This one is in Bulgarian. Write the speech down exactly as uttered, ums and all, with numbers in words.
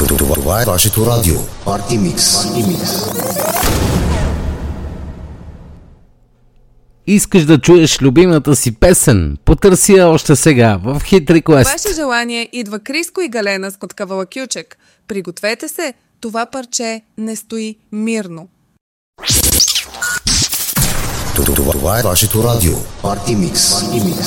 Това е вашето радио. Парти Микс. Искаш да чуеш любимата си песен? Потърси я още сега в Hit Request. Ваше желание идва Криско и Галена с Коткавала Кючек. Пригответе се, това парче не стои мирно. Това е вашето радио. Парти Микс.